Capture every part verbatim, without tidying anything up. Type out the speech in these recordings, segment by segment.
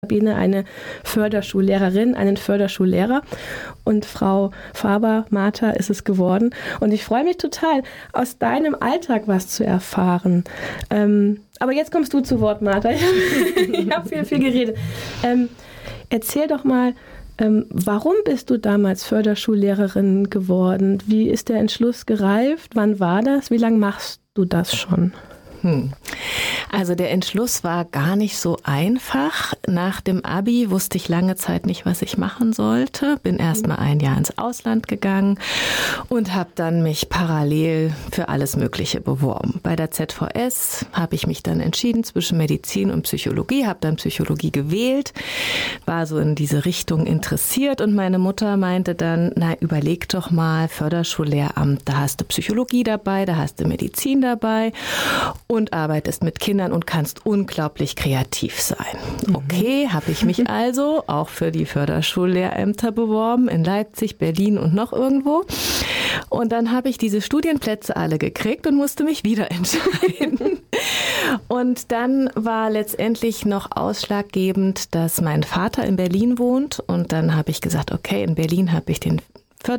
Sabine eine Förderschullehrerin, einen Förderschullehrer und Frau Faber, Martha, ist es geworden. Und ich freue mich total, aus deinem Alltag was zu erfahren. Ähm, aber jetzt kommst du zu Wort, Martha. Ich habe viel, viel geredet. Ähm, erzähl doch mal, ähm, warum bist du damals Förderschullehrerin geworden? Wie ist der Entschluss gereift? Wann war das? Wie lange machst du das schon? Hm. Also der Entschluss war gar nicht so einfach. Nach dem Abi wusste ich lange Zeit nicht, was ich machen sollte. Bin erst mal ein Jahr ins Ausland gegangen und habe dann mich parallel für alles Mögliche beworben. Bei der Z V S habe ich mich dann entschieden zwischen Medizin und Psychologie, habe dann Psychologie gewählt, war so in diese Richtung interessiert und meine Mutter meinte dann, na überleg doch mal, Förderschullehramt, da hast du Psychologie dabei, da hast du Medizin dabei und arbeitest mit Kindern und kannst unglaublich kreativ sein. Okay, habe ich mich also auch für die Förderschullehrämter beworben in Leipzig, Berlin und noch irgendwo. Und dann habe ich diese Studienplätze alle gekriegt und musste mich wieder entscheiden. Und dann war letztendlich noch ausschlaggebend, dass mein Vater in Berlin wohnt. Und dann habe ich gesagt, okay, in Berlin habe ich den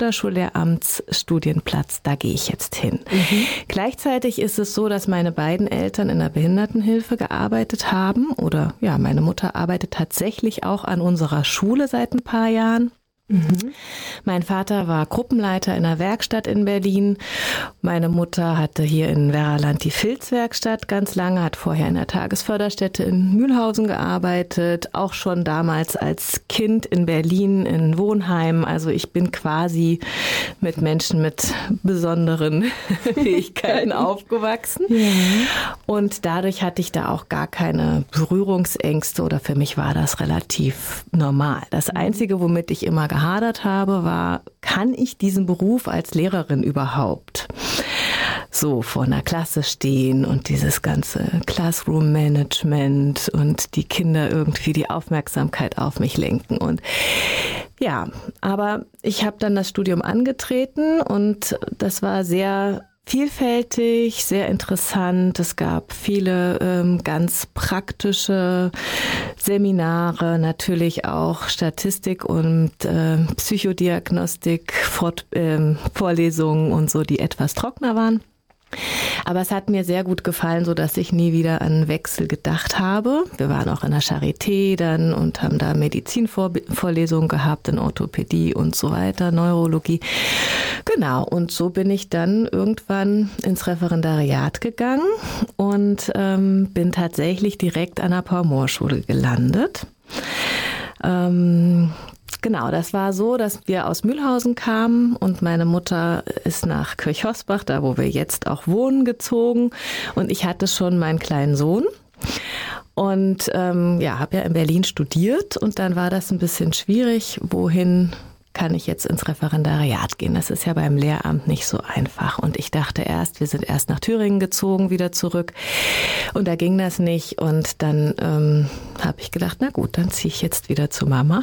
Förderschullehramtsstudienplatz, da gehe ich jetzt hin. Mhm. Gleichzeitig ist es so, dass meine beiden Eltern in der Behindertenhilfe gearbeitet haben oder ja, meine Mutter arbeitet tatsächlich auch an unserer Schule seit ein paar Jahren. Mhm. Mein Vater war Gruppenleiter in einer Werkstatt in Berlin. Meine Mutter hatte hier in Werraland die Filzwerkstatt ganz lange, hat vorher in der Tagesförderstätte in Mühlhausen gearbeitet, auch schon damals als Kind in Berlin in Wohnheimen. Also ich bin quasi mit Menschen mit besonderen Fähigkeiten aufgewachsen. Ja. Und dadurch hatte ich da auch gar keine Berührungsängste oder für mich war das relativ normal. Das Einzige, womit ich immer gehadert habe, war, kann ich diesen Beruf als Lehrerin überhaupt? So vor einer Klasse stehen und dieses ganze Classroom-Management und die Kinder irgendwie die Aufmerksamkeit auf mich lenken. Und ja, aber ich habe dann das Studium angetreten und das war sehr vielfältig, sehr interessant. Es gab viele ähm, ganz praktische Seminare, natürlich auch Statistik und äh, Psychodiagnostik, Fort, äh, Vorlesungen und so, die etwas trockener waren. Aber es hat mir sehr gut gefallen, so dass ich nie wieder an Wechsel gedacht habe. Wir waren auch in der Charité dann und haben da Medizinvorlesungen gehabt, in Orthopädie und so weiter, Neurologie. Genau, und so bin ich dann irgendwann ins Referendariat gegangen und ähm, bin tatsächlich direkt an der Paul-Mohr-Schule gelandet. Ähm, Genau, das war so, dass wir aus Mühlhausen kamen und meine Mutter ist nach Kirchhosbach, da wo wir jetzt auch wohnen, gezogen und ich hatte schon meinen kleinen Sohn und ähm, ja, habe ja in Berlin studiert und dann war das ein bisschen schwierig, wohin kann ich jetzt ins Referendariat gehen. Das ist ja beim Lehramt nicht so einfach. Und ich dachte erst, wir sind erst nach Thüringen gezogen, wieder zurück. Und da ging das nicht. Und dann ähm, habe ich gedacht, na gut, dann ziehe ich jetzt wieder zu Mama.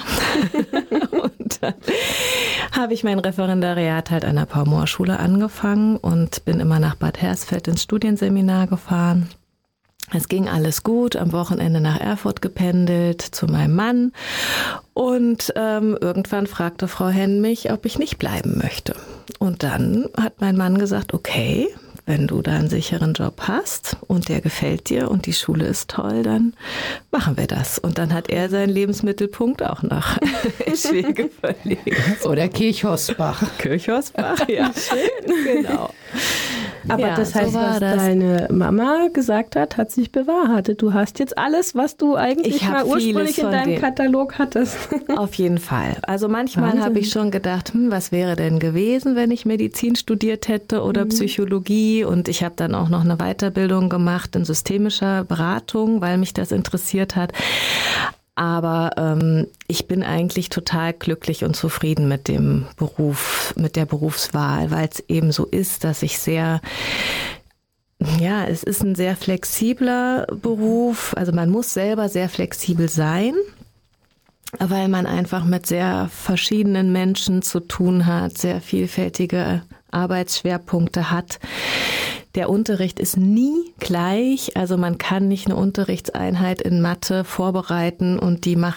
Und dann habe ich mein Referendariat halt an der Paul-Mohr-Schule angefangen und bin immer nach Bad Hersfeld ins Studienseminar gefahren. Es ging alles gut, am Wochenende nach Erfurt gependelt zu meinem Mann und ähm, irgendwann fragte Frau Henn mich, ob ich nicht bleiben möchte. Und dann hat mein Mann gesagt, okay, wenn du da einen sicheren Job hast und der gefällt dir und die Schule ist toll, dann machen wir das. Und dann hat er seinen Lebensmittelpunkt auch nach Schwege verlegt. Oder Kirchhosbach. Kirchhosbach, ja. Schön, genau. Aber ja, das heißt, so was das. deine Mama gesagt hat, hat sich bewahrheitet. Du hast jetzt alles, was du eigentlich ich mal ursprünglich in deinem dem. Katalog hattest. Auf jeden Fall. Also manchmal habe ich schon gedacht, hm, was wäre denn gewesen, wenn ich Medizin studiert hätte oder mhm. Psychologie. Und ich habe dann auch noch eine Weiterbildung gemacht in systemischer Beratung, weil mich das interessiert hat. Aber ähm, ich bin eigentlich total glücklich und zufrieden mit dem Beruf, mit der Berufswahl, weil es eben so ist, dass ich sehr, ja, es ist ein sehr flexibler Beruf. Also man muss selber sehr flexibel sein, weil man einfach mit sehr verschiedenen Menschen zu tun hat, sehr vielfältige Arbeitsschwerpunkte hat, Der Unterricht ist nie gleich, also man kann nicht eine Unterrichtseinheit in Mathe vorbereiten und die mache